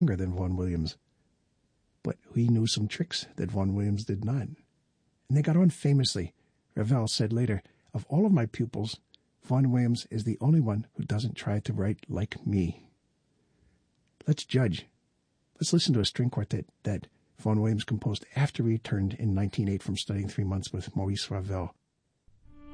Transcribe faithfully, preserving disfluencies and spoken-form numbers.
than Vaughan Williams. But he knew some tricks that Vaughan Williams did not. And they got on famously. Ravel said later, "Of all of my pupils, Vaughan Williams is the only one who doesn't try to write like me." Let's judge. Let's listen to a string quartet that Vaughan Williams composed after he returned in nineteen oh eight from studying three months with Maurice Ravel.